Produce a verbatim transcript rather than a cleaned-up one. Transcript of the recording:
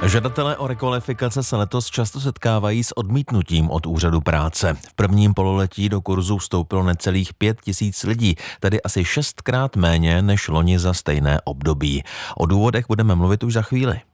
Žadatelé o rekvalifikace se letos často setkávají s odmítnutím od úřadu práce. V prvním pololetí do kurzu vstoupilo necelých pět tisíc lidí, tedy asi šestkrát méně než loni za stejné období. O důvodech budeme mluvit už za chvíli.